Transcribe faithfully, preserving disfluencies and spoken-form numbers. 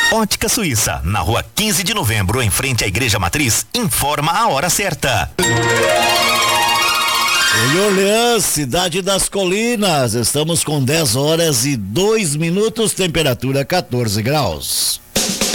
Ótica Suíça, na rua quinze de novembro, em frente à Igreja Matriz, informa a hora certa. Em Orleans, cidade das colinas, estamos com dez horas e dois minutos, temperatura quatorze graus.